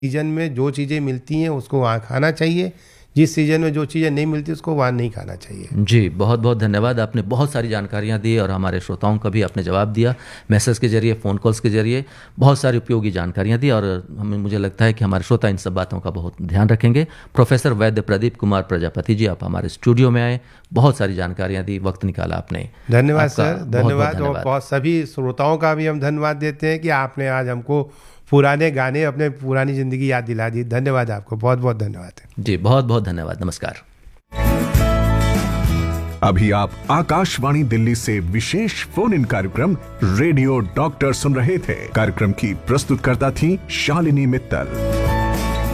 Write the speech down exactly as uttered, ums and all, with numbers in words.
Season में जो चीज़ें मिलती हैं उसको वहाँ खाना चाहिए, जिस सीजन में जो चीज़ें नहीं मिलती उसको वहाँ नहीं खाना चाहिए। जी, बहुत बहुत धन्यवाद। आपने बहुत सारी जानकारियाँ दी और हमारे श्रोताओं का भी आपने जवाब दिया, मैसेज के जरिए, फ़ोन कॉल्स के जरिए बहुत सारी उपयोगी जानकारियाँ दी और हमें मुझे लगता है कि हमारे श्रोता इन सब बातों का बहुत ध्यान रखेंगे। प्रोफेसर वैद्य प्रदीप कुमार प्रजापति जी, आप हमारे स्टूडियो में आए, बहुत सारी जानकारियाँ दी, वक्त निकाला आपने। धन्यवाद सर, आपका बहुत बहुत धन्यवाद। और धन्यवाद। बहुत सभी श्रोताओं का भी हम धन्यवाद देते हैं कि आपने आज हमको पुराने गाने, अपने पुरानी ज़िंदगी याद दिला दी। धन्यवाद आपको, बहुत बहुत धन्यवाद। जी, बहुत बहुत धन्यवाद। नमस्कार। अभी आप आकाशवाणी दिल्ली से विशेष फोन इन कार्यक्रम रेडियो डॉक्टर सुन रहे थे। कार्यक्रम की प्रस्तुतकर्ता थी शालिनी मित्तल।